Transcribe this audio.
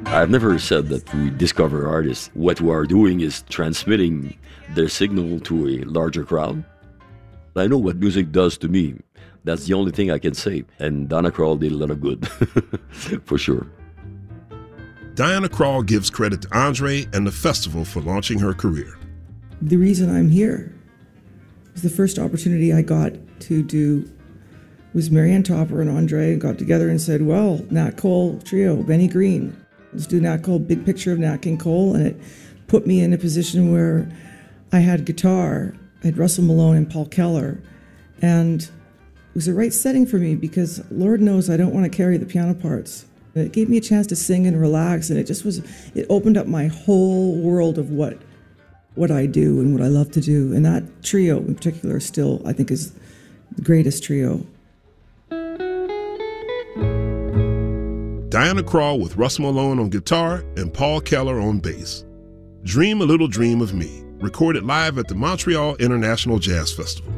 I've never said that we discover artists. What we are doing is transmitting their signal to a larger crowd. I know what music does to me. That's the only thing I can say. And Diana Krall did a lot of good, for sure. Diana Krall gives credit to Andre and the festival for launching her career. The reason I'm here was the first opportunity I got to do was Marianne Topper and Andre got together and said, well, Nat Cole Trio, Benny Green. Let's do Nat Cole, big picture of Nat King Cole. And it put me in a position where I had guitar. I had Russell Malone and Paul Keller. And it was the right setting for me because Lord knows I don't want to carry the piano parts. It gave me a chance to sing and relax, and it opened up my whole world of what I do and what I love to do. And that trio in particular still, I think, is the greatest trio. Diana Krall with Russ Malone on guitar and Paul Keller on bass. Dream a Little Dream of Me, recorded live at the Montreal International Jazz Festival.